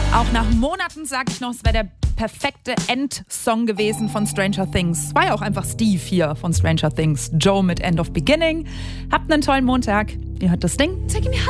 Auch nach Monaten sage ich noch, es wäre der perfekte Endsong gewesen von Stranger Things. War ja auch einfach Steve hier von Stranger Things. Joe mit End of Beginning. Habt einen tollen Montag. Ihr hört das Ding.